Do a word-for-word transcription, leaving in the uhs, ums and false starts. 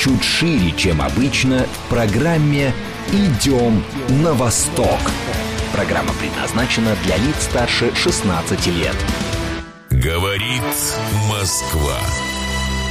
чуть шире, чем обычно, в программе «Идем на восток». Программа предназначена для лиц старше шестнадцати лет. Говорит Москва.